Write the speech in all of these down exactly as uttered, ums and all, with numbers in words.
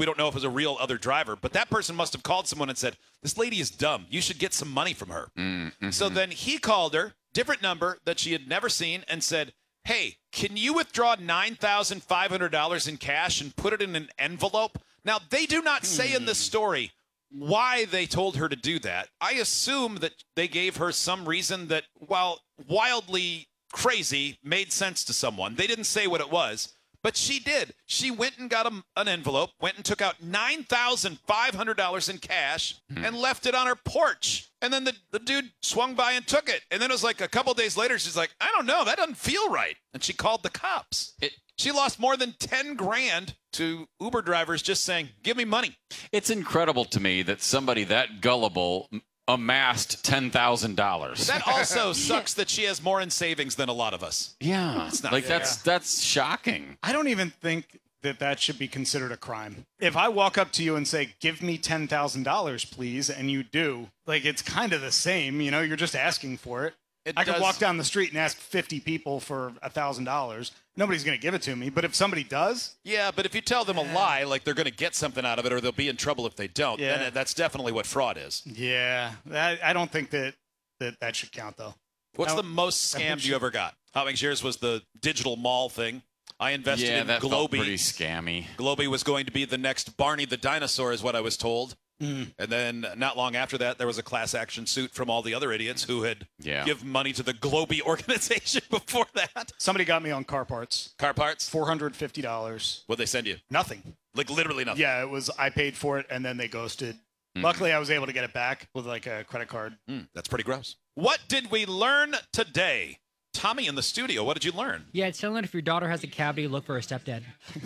we don't know if it was a real other driver, but that person must have called someone and said, this lady is dumb. You should get some money from her. Mm-hmm. So then he called her, different number that she had never seen, and said, hey, can you withdraw nine thousand five hundred dollars in cash and put it in an envelope? Now, they do not say in the story why they told her to do that. I assume that they gave her some reason that, while wildly crazy, made sense to someone. They didn't say what it was, but she did. She went and got a, an envelope, went and took out nine thousand five hundred dollars in cash mm-hmm. and left it on her porch. And then the, the dude swung by and took it. And then it was like a couple days later, she's like, I don't know, that doesn't feel right. And she called the cops. It, she lost more than ten grand to Uber drivers just saying, give me money. It's incredible to me that somebody that gullible amassed ten thousand dollars. That also sucks that she has more in savings than a lot of us. Yeah. It's not like fair. that's that's shocking. I don't even think that that should be considered a crime. If I walk up to you and say, give me ten thousand dollars, please, and you do, like, it's kind of the same. You know, you're just asking for it. It I could does. walk down the street and ask fifty people for one thousand dollars. Nobody's going to give it to me. But if somebody does. Yeah, but if you tell them a lie, like they're going to get something out of it or they'll be in trouble if they don't, Yeah. then that's definitely what fraud is. Yeah. That, I don't think that, that that should count, though. What's I the don't- most I think scammed you she- ever got? Hot Wings yours was the digital mall thing. I invested Yeah, in that felt pretty Globee. scammy. Globee was going to be the next Barney the dinosaur is what I was told. Mm. And then not long after that, there was a class action suit from all the other idiots who had Yeah. given money to the Globee organization before that. Somebody got me on car parts. Car parts? four hundred fifty dollars. What'd they send you? Nothing. Like literally nothing. Yeah, it was, I paid for it, and then they ghosted. Mm. Luckily, I was able to get it back with, like, a credit card. Mm, that's pretty gross. What did we learn today? Tommy in the studio, what did you learn? Yeah, it's telling if your daughter has a cavity, look for a stepdad.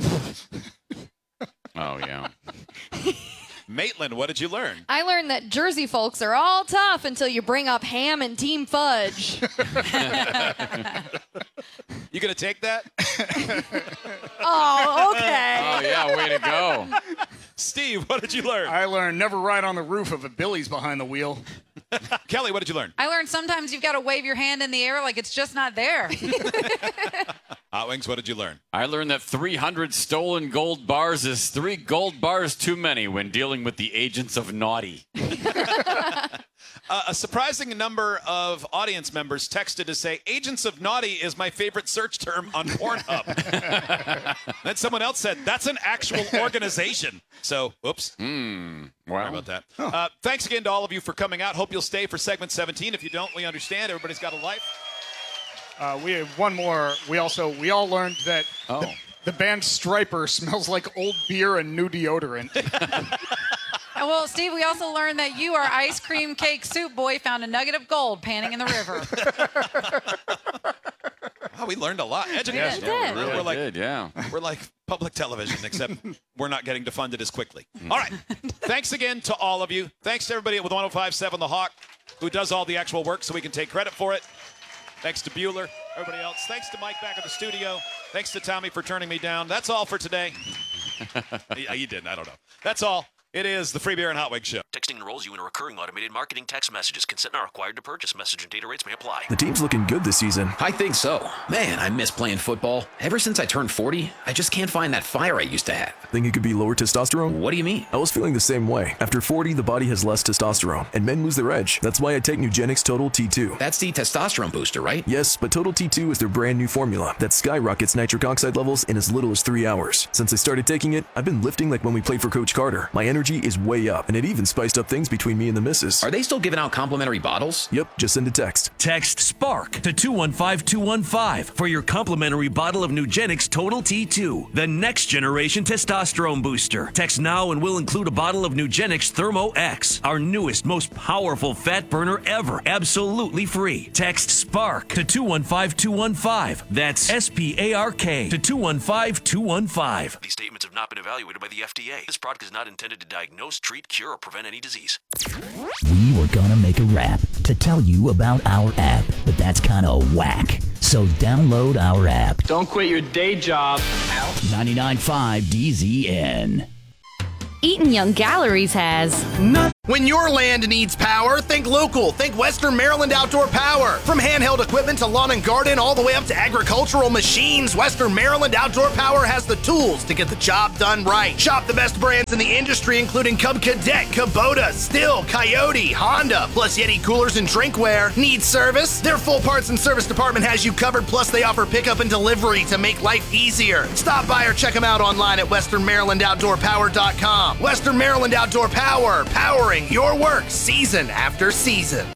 Oh, yeah. Maitland, what did you learn? I learned that Jersey folks are all tough until you bring up ham and Team Fudge. You gonna take that? Oh, okay. Oh, yeah, way to go. Steve, what did you learn? I learned never ride on the roof if a Billy's behind the wheel. Kelly, what did you learn? I learned sometimes you've got to wave your hand in the air like it's just not there. Hot Wings, what did you learn? I learned that three hundred stolen gold bars is three gold bars too many when dealing with the agents of naughty. Uh, a surprising number of audience members texted to say, Agents of Naughty is my favorite search term on Pornhub. Then someone else said, that's an actual organization. So, oops. Mm, Sorry wow. about that. Uh, thanks again to all of you for coming out. Hope you'll stay for segment seventeen. If you don't, we understand. Everybody's got a life. Uh, we have one more. We also, we all learned that Oh. the, the band Stryper smells like old beer and new deodorant. Well, Steve, we also learned that you, our ice cream cake soup boy, found a nugget of gold panning in the river. Wow, we learned a lot. Education. Yes, we did. Really We're like, did, yeah. we're like public television, except we're not getting defunded as quickly. All right. Thanks again to all of you. Thanks to everybody with one oh five point seven The Hawk, who does all the actual work so we can take credit for it. Thanks to Bueller, everybody else. Thanks to Mike back at the studio. Thanks to Tommy for turning me down. That's all for today. Yeah, you didn't. I don't know. That's all. It is the Free Beer and Hot Wings Show. Texting enrolls you in a recurring automated marketing text messages. Consent not required to purchase. Message and data rates may apply. The team's looking good this season. I think so. Man, I miss playing football. Ever since I turned forty, I just can't find that fire I used to have. Think it could be lower testosterone? What do you mean? I was feeling the same way. After forty, the body has less testosterone, and men lose their edge. That's why I take Nugenix Total T two. That's the testosterone booster, right? Yes, but Total T two is their brand new formula that skyrockets nitric oxide levels in as little as three hours. Since I started taking it, I've been lifting like when we played for Coach Carter. My energy is way up, and it even spiced up things between me and the missus. Are they still giving out complimentary bottles? Yep, just send a text. Text SPARK to two one five two one five for your complimentary bottle of Nugenix Total T two, the next generation testosterone booster. Text now and we'll include a bottle of Nugenix Thermo X, our newest, most powerful fat burner ever, absolutely free. Text SPARK to two one five two one five. That's S P A R K to two one five two one five. These statements have not been evaluated by the F D A. This product is not intended to diagnose, treat, cure, or prevent any disease. We were gonna make a rap to tell you about our app, but that's kinda whack. So download our app. Don't quit your day job. ninety-nine point five D Z N. Eaton Young Galleries has When your land needs power, think local. Think Western Maryland Outdoor Power. From handheld equipment to lawn and garden, all the way up to agricultural machines, Western Maryland Outdoor Power has the tools to get the job done right. Shop the best brands in the industry, including Cub Cadet, Kubota, Stihl, Coyote, Honda, plus Yeti coolers and drinkware. Need service? Their full parts and service department has you covered, plus they offer pickup and delivery to make life easier. Stop by or check them out online at western maryland outdoor power dot com. Western Maryland Outdoor Power, powering your work season after season.